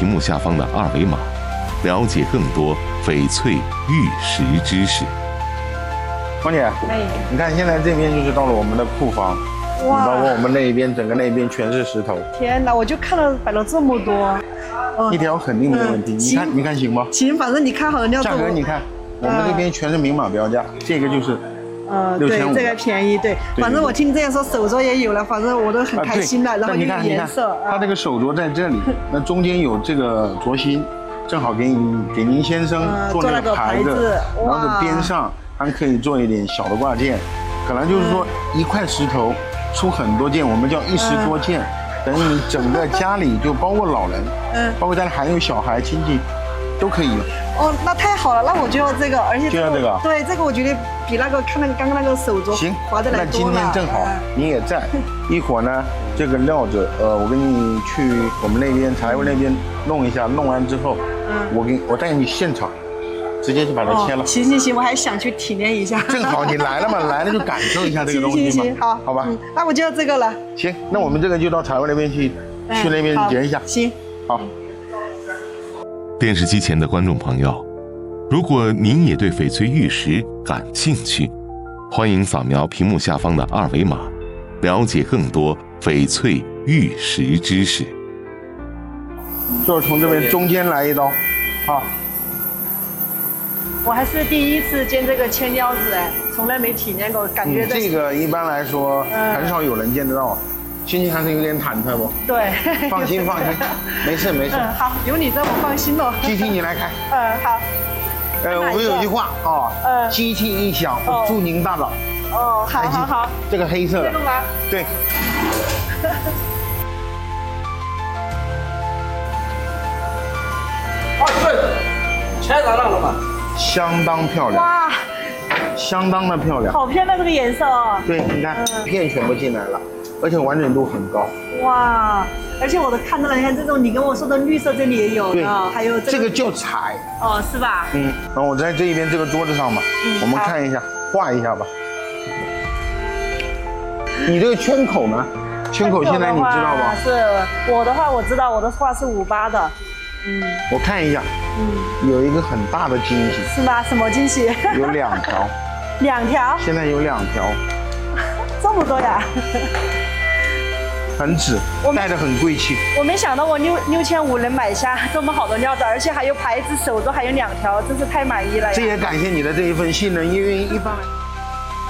屏幕下方的二维码，了解更多翡翠玉石知识。 芳姐，你看现在这边就是到了我们的库房， 哇， 包括我们那一边，整个那一边全是石头。 天哪，我就看了摆了这么多， 一条肯定没问题。你看行吗？ 行，反正你看好了， 价格你看，我们这边全是明码标价，这个就是对，这个便宜，对，反正我听这样说，手镯也有了，反正我都很开心了。然后又有颜色， 它这个手镯在这里，那中间有这个镯芯，正好给您先生做那个牌子，然后这边上还可以做一点小的挂件，可能就是说一块石头出很多件，我们叫一石多件，等于你整个家里就包括老人，包括家里还有小孩亲戚，都可以用。 哦，那太好了，那我就要这个，而且就要这个， 对，这个我觉得比那个看那个刚刚那个手镯行划得来多了。 那今天正好你也在，一会儿呢这个料子我跟你去我们那边财务那边弄一下，弄完之后，我带你现场。直接就把它切了。 行，我还想去体验一下。 正好你来了嘛，来了就感受一下这个东西嘛。 行， 好吧。 那我就要这个了。 行，那我们这个就到财务那边去那边结一下。 行， 好。 电视机前的观众朋友，如果您也对翡翠玉石感兴趣，欢迎扫描屏幕下方的二维码，了解更多翡翠玉石知识。 就是从这边中间来一刀，好。 我还是第一次见这个千腰子，从来没体验过，感觉这个一般来说很少有人见得到，心情还是有点忐忑不？ 对， 放心，没事。 好，有你这我放心了。 机器你来开。 好。 我们有句话啊，机器一响，祝您大涨。 哦，好。 这个黑色的。 这个吗？ 对。 对，全染了嘛。 相当漂亮，哇，相当的漂亮， 好漂亮这个颜色哦。 对，你看片全部进来了，而且完整度很高。 哇，而且我都看到了，你看这种你跟我说的绿色这里也有的，还有这个叫彩。 哦，是吧？ 然后我在这一边这个桌子上吧，我们看一下，画一下吧。你这个圈口呢？圈口现在你知道吧？ 是我的话我知道，我的话是58的。 我看一下，有一个很大的惊喜， 是吗？什么惊喜？ 有2条 ，2条， 现在有2条， 这么多呀？ 很值，戴着很贵气。 我没想到我6500能买下这么好的料子，而且还有牌子，手镯还有2条，真是太满意了呀！ 这也感谢你的这一份信任，因为一般。